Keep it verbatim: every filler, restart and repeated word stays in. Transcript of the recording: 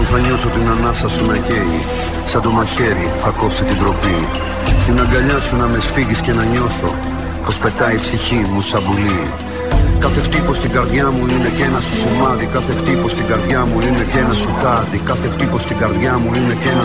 θα νιώσω την ανάσα σου να καίει, σαν το μαχαίρι θα κόψει την τροπή. Στην αγκαλιά σου να με σφίγγεις και να νιώθω πως πετάει η ψυχή μου σαν πουλί. Κάθε χτύπος στην καρδιά μου είναι και ένα σου σημάδι. Κάθε χτύπος στην καρδιά μου είναι και ένα σου κάδι. Κάθε χτύπος στην καρδιά μου είναι και ένα